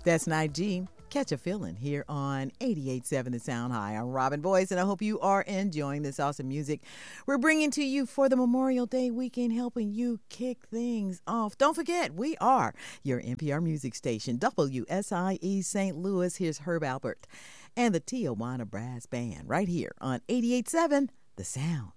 That's Night G. Catch a feeling here on 88.7 The Sound High. I'm Robin Boyce, and I hope you are enjoying this awesome music we're bringing to you for the Memorial Day weekend, helping you kick things off. Don't forget, we are your NPR music station, WSIE St. Louis. Here's Herb Alpert and the Tijuana Brass Band right here on 88.7 The Sound.